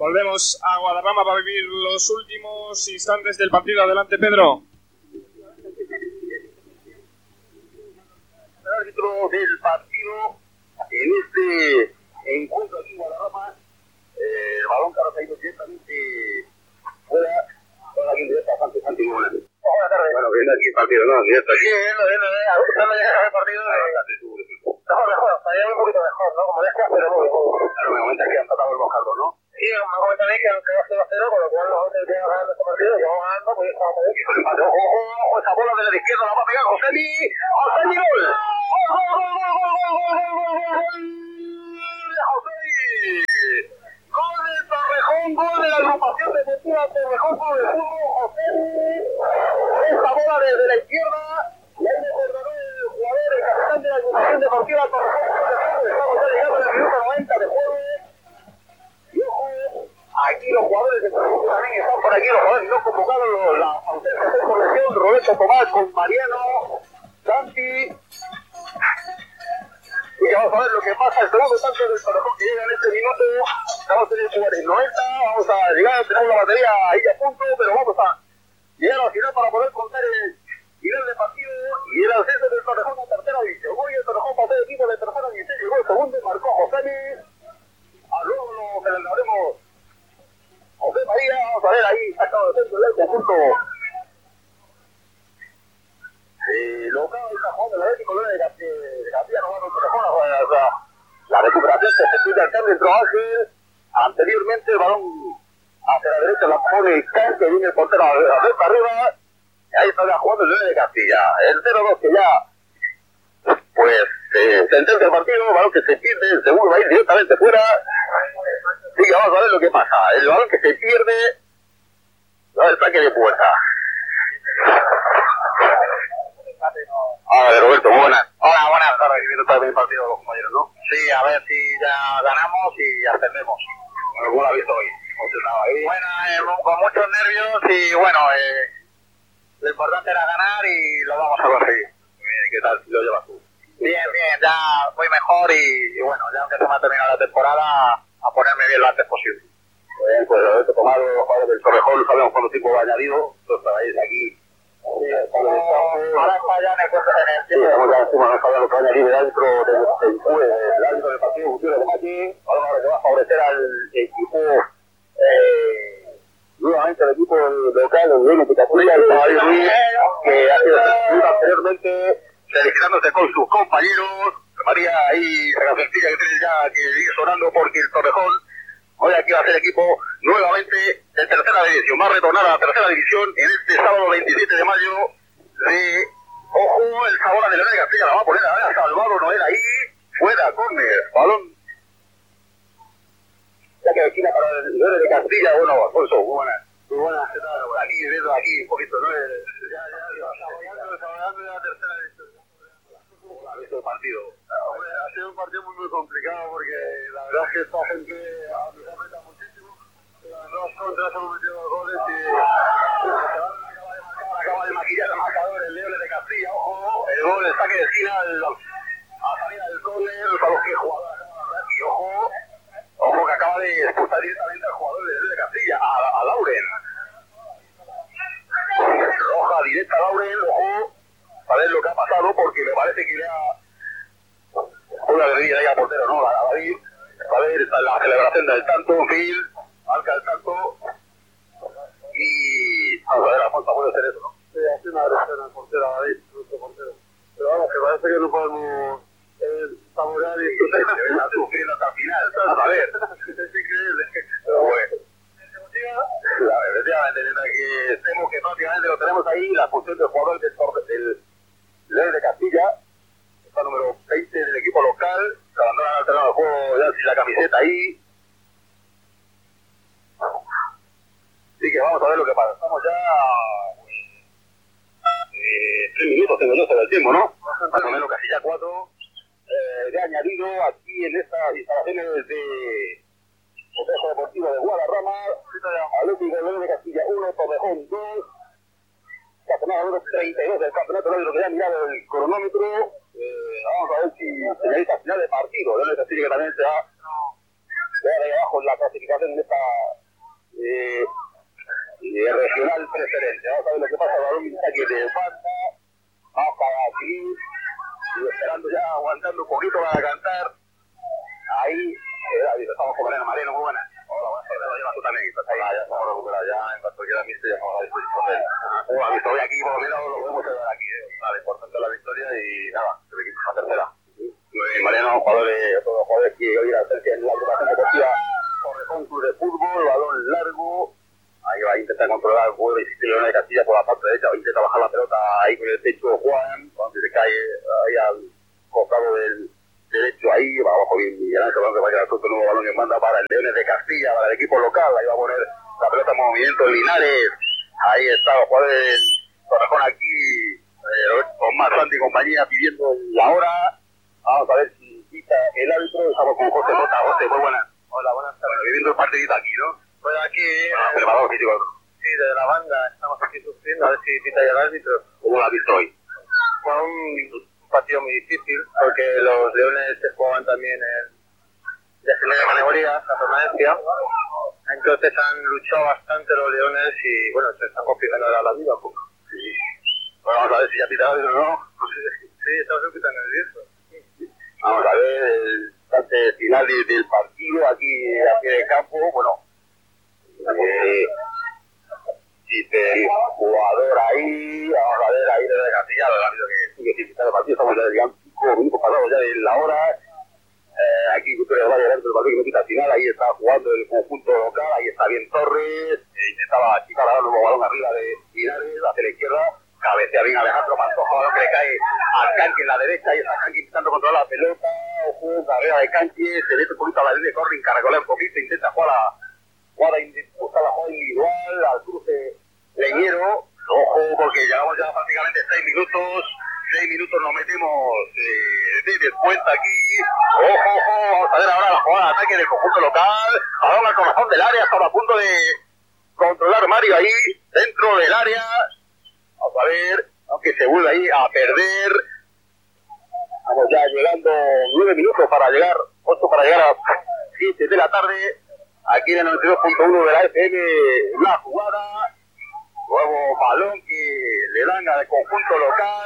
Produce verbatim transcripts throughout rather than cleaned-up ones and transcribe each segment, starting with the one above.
Volvemos a Guadarrama para vivir los últimos instantes del partido. Adelante, Pedro. El árbitro del partido en este encuentro aquí en Guadarrama, eh, el balón que ha caído directamente fuera, con la quien directa Santi Santi Gómez. Buenas tardes. Bueno, viendo aquí el partido, ¿no? Directo aquí. Sí, viendo, viendo, viendo. A gusto no llegas al partido. Mejor, mejor, estaría un poquito mejor, ¿no? Como decías, pero muy bien. Claro, me comentas que han tratado el Bojardo, ¿no? Sí, me comentan ahí que aunque va cero a cero, con lo cual los otros que van ganando este partido, que vamos ganando, pues ya estamos bien. Ojo, ojo, esa bola de la izquierda la va a pegar Josemi. ¡Josemi, gol! ¡Gol, gol, gol, gol, gol, gol, gol, gol, gol! ¡Josemi! Gol del Torrejón, gol de la agrupación deportiva Torrejón Club de Fútbol, Josemi. Esa bola desde la izquierda, y ahí me coordinó el jugador, el capitán de la agrupación deportiva Torrejón Club de Fútbol. Estamos ya llegando en el minuto noventa de juego. Y ojo, aquí los jugadores del Torrejón también están por aquí, los jugadores no convocados, los, la ausencia de corrección, Roberto Tomás con Mariano, Santi. Y vamos a ver lo que pasa, el segundo tanto del Torrejón que llega en este minuto. Vamos a tener que jugar en noventa, vamos a llegar, tenemos la batería ahí a punto, pero vamos a llegar al final para poder contar el final del partido y el ascenso del Torrejón a tercera división. Hoy el Torrejón pasó de equipo de tercera división, llegó el segundo y marcó Josemi. A luego lo celebraremos José María, vamos a ver ahí, sacado de centro del conjunto. Eh, lo que está jugando el Atlético de García Romano Torrejón, o sea, la recuperación que se pide al árbitro Ángel. Anteriormente el balón hacia la derecha la pone Can, que viene el portero a ver para arriba. Y ahí está jugando el nueve de Castilla. El cero dos que ya, pues, eh, sentencia el partido, balón que se pierde, el segundo va a ir directamente fuera. Sí, que vamos a ver lo que pasa. El balón que se pierde, va el saque de puerta. Hola, Roberto, buenas. Hola, buenas tardes. Viendo también el partido de los compañeros, ¿no? Sí, a ver si ya ganamos y ascendemos. Bueno, ¿cómo lo has visto hoy? Bueno, eh, con muchos nervios y bueno, eh, lo importante era ganar y lo vamos a conseguir. Bien, ¿qué tal lo llevas tú? Bien, bien, ya voy mejor y, y bueno, ya aunque se me ha terminado la temporada, a ponerme bien lo antes posible. Bien, pues Roberto Tomás, los jugadores del Torrejón, sabemos cuánto tiempo va añadido, todos estáis aquí. Sí, ahora está ya en el cuento de energía. Sí, estamos ya encima de lo que va a añadir el árbitro del el árbitro del partido, Gutiérrez de Maki, ahora que va a favorecer al equipo, eh, nuevamente el equipo local, el Dueño de Capulla, el Caballo Luis, que ha sido sustituido anteriormente, felicitándose con sus compañeros. María ahí, la sencilla que tiene ya que ir sonando porque el Torrejón hoy aquí va a ser equipo nuevamente de tercera división. Va a retornar a la tercera división en este sábado veintisiete de mayo de, ojo, el sabor de Leonel Castilla, la va a poner a ver a Salvador Noel ahí, fuera, córner, balón. Ya que esquina para el Leonel de Castilla, bueno, Alfonso, muy buenas. Muy buenas, ¿qué tal? Por aquí, viendo aquí un poquito, ¿no? Ya, ya, ya, saboreando, saboreando la tercera división. ¿Ha visto el partido? Ha sido un partido muy, muy complicado porque la verdad es que esta gente nos aprieta muchísimo. Las dos contras hemos metido dos goles y acaba de maquillar el marcador el Leones de Castilla. Ojo, el gol, el saque de esquina el, a salida del córner para los que jugadores acaban de y ojo, ojo que acaba de expulsar directamente al jugador de Leones de Castilla, a, a Lauren. Roja directa a Lauren, ojo, a ver lo que ha pasado porque me parece que le ha una bebida ahí al portero, ¿no? A David, a ver la celebración del tanto, Phil, marca el tanto y vamos a ver, la falta puede ser eso, ¿no? Sí, hace una agresión al portero, a David, nuestro portero. Pero vamos, que parece que no podemos eh, saborear y está sufriendo hasta el final. A ver, es increíble. Pero bueno. Efectivamente, que tenemos que prácticamente lo tenemos ahí, la función del jugador del del León de Castilla, está número veinte del equipo local, se abandonan al terreno de juego ya sin la camiseta ahí. Así que vamos a ver lo que pasa. Estamos ya eh, tres minutos, tengo yo sobre el tiempo, ¿no? Más o menos casi ya cuatro. Eh, de añadido aquí en estas instalaciones de Consejo Deportivo de Guadarrama, Atlético León de Castilla uno, Torrejón dos, campeonato número treinta y dos del campeonato, lo que ya ha mirado el cronómetro. Eh, vamos a ver si se necesita final de partido. León de Castilla que también se va de ahí abajo la clasificación de esta eh, eh, regional preferente. Vamos a ver lo que pasa. El balón está aquí de falta. Vamos para aquí. Y esperando ya, aguantando un poquito para cantar. Ahí, eh, David, estamos con Mariano. Mariano, muy buena. Hola, buenas tardes. Lo llevas tú también. Estás ahí. Ah, ya estamos recuperados. Ya en cuanto quiera mister, ya estamos a disposición de él. Bueno, la victoria aquí, por lo menos, lo podemos quedar aquí. Eh. Vale, importante la victoria y nada, el equipo es la tercera. Mariano, jugadores, todos los jugadores que hoy la tercera en la agrupación deportiva Torrejón Club de Fútbol, balón largo. Ahí va a intentar controlar el juego de Leones de Castilla por la parte derecha, va a intentar bajar la pelota ahí con el pecho Juan, cuando se cae ahí al costado del derecho, ahí va abajo bien Miguel Ángel, que va a quedar suelto el nuevo balón que manda para el Leones de Castilla, para el equipo local, ahí va a poner la pelota en movimiento Linares, ahí está los jugadores del Torrejón aquí, eh, con más Santi y compañía pidiendo la hora, vamos a ver si quita el árbitro, estamos con José Jota. José, muy buenas. Hola, buenas tardes. Viviendo el partidito aquí, ¿no? Pues aquí, ah, eh, preparado físico. Sí, desde la banda estamos aquí sufriendo a ver si pita ya el árbitro. ¿Cómo lo has visto hoy? Fue un, un partido muy difícil porque los Leones se jugaban también en de primera categoría, la permanencia. Entonces han luchado bastante los Leones y bueno, se están complicando ahora la vida un poco. Sí. Bueno, vamos a ver si ya pita el árbitro, ¿no? Sí, sí, estamos un poquito nerviosos. Vamos a ver el instante final del partido aquí a pie de campo. Bueno, eh, dice el jugador ahí, vamos a ver ahí desde Castilla, el árbitro que sigue sin quitar el partido, estamos ya digamos cinco minutos pasados ya de la hora. Eh, aquí Cultura de Valle dentro del partido que no quita al final, ahí está jugando el conjunto local, ahí está bien Torres, eh, intentaba achicar a dar un nuevo balón arriba de Linares hacia la izquierda. Cabecea bien Alejandro Pantoja, balón que le cae al Canqui en la derecha y está Canqui intentando controlar la pelota. Ojo, carrera de Canqui, se mete un poquito a la línea de corring, carrecolea un poquito, intenta jugar la jugada, buscar la jugada individual al cruce leñero. Ojo, porque llevamos ya prácticamente seis minutos, seis minutos nos metemos eh, de descuento aquí. Ojo, ojo, vamos a ver ahora la jugada de ataque del conjunto local. Balón al corazón del área, estaba a punto de controlar Mario ahí, dentro del área. Vamos a ver, aunque se vuelve ahí a perder. Vamos ya llegando nueve minutos para llegar, ocho para llegar a siete de la tarde. Aquí en el noventa y dos punto uno de la F M, la jugada. Nuevo balón que le dan al conjunto local.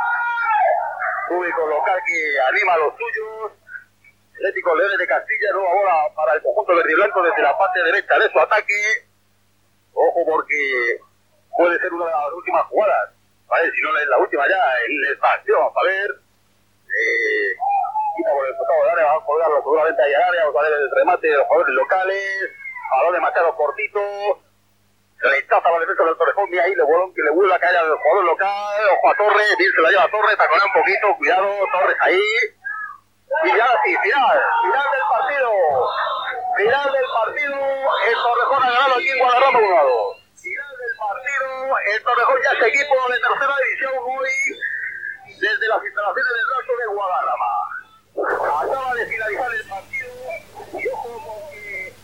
Público local que anima a los suyos. Atlético Leones de Castilla, nueva bola para el conjunto verde y blanco desde la parte derecha de su ataque. Ojo porque puede ser una de las últimas jugadas, ¿vale? Si no es la última ya en esta acción, vamos a ver. Eh, quita por el costado del área, vamos a colgarlo seguramente ahí al área, vamos a ver el remate de los jugadores locales, balón de Machado cortito, rechaza la defensa del Torrejón, y ahí le bolón que le vuelve a caer al jugador local, ojo a Torres, bien se la lleva a Torres, taconea un poquito, cuidado, Torres ahí, y ya sí, final, final del partido, final del partido, el Torrejón ha ganado aquí en Guadarrama uno a dos. Final del partido, el Torrejón ya es equipo de tercera división hoy desde las instalaciones del Raso de Guadarrama. Acaba de finalizar el partido y ojo porque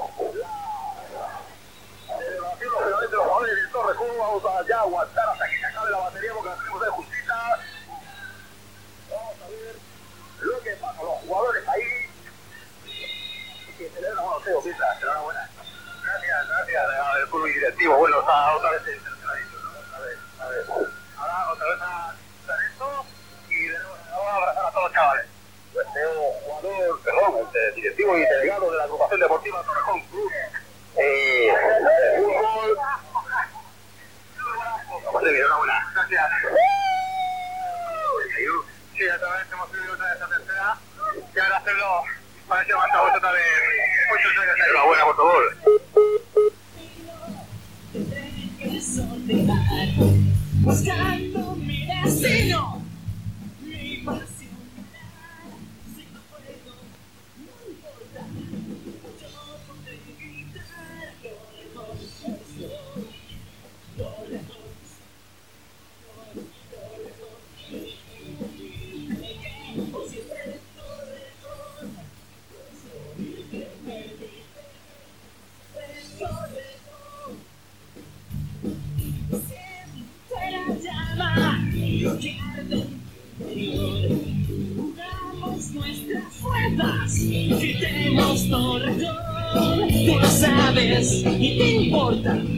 la celebración lógicamente de los jugadores del Torrejón vamos a ya aguantar hasta que se acabe la batería porque la tenemos de justita. Vamos a ver lo que pasa, los jugadores ahí que celebran, bueno, Teo Pita, enhorabuena. Gracias, gracias al club directivo. Bueno, está otra vez en tercera división, ¿no? A ver, a ver. Ahora otra vez a hacer esto y de nuevo vamos a abrazar a todos los chavales. Pues Teo, jugador, perdón, el directivo y delegado de la agrupación deportiva Torrejón Club. Eh, de fútbol. José, enhorabuena. Gracias. Sí, otra vez hemos subido otra vez a tercera. Y ahora hacerlo para que aguanta otra vez muchos años. Enhorabuena, por favor. Buscando mi destino, mi pasión. Si no puedo, no importa. Yo podré gritar lo lejos, lo lejos, Yo quiero Tú lo sabes y te importa.